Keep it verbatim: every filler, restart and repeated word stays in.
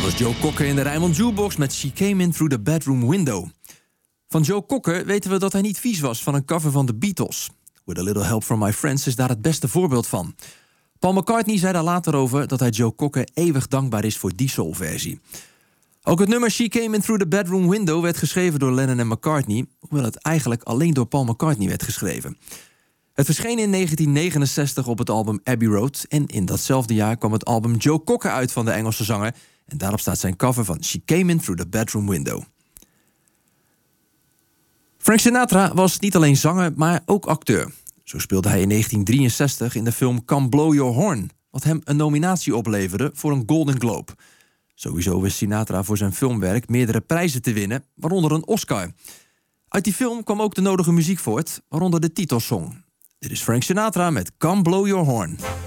was Joe Cocker in de Rijnmond Jukebox met She Came In Through the Bedroom Window. Van Joe Cocker weten we dat hij niet vies was van een cover van de Beatles. With a Little Help From My Friends is daar het beste voorbeeld van. Paul McCartney zei daar later over dat hij Joe Cocker eeuwig dankbaar is voor die soulversie. Ook het nummer She Came In Through the Bedroom Window werd geschreven door Lennon en McCartney, hoewel het eigenlijk alleen door Paul McCartney werd geschreven. Het verscheen in negentien negenenzestig op het album Abbey Road en in datzelfde jaar kwam het album Joe Cocker uit van de Engelse zanger en daarop staat zijn cover van She Came In Through the Bedroom Window. Frank Sinatra was niet alleen zanger, maar ook acteur. Zo speelde hij in negentien drieënzestig in de film Come Blow Your Horn, wat hem een nominatie opleverde voor een Golden Globe. Sowieso wist Sinatra voor zijn filmwerk meerdere prijzen te winnen, waaronder een Oscar. Uit die film kwam ook de nodige muziek voort, waaronder de titelsong. Dit is Frank Sinatra met Come Blow Your Horn.